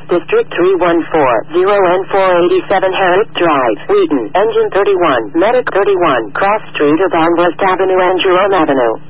District 314, 0N487 Herrick Drive, Wheaton, Engine 31, Medic 31, Cross Street of West Avenue and Jerome Avenue.